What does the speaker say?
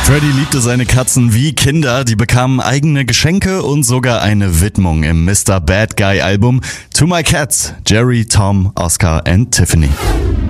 Freddy liebte seine Katzen wie Kinder, die bekamen eigene Geschenke und sogar eine Widmung im Mr. Bad Guy Album To My Cats, Jerry, Tom, Oscar and Tiffany.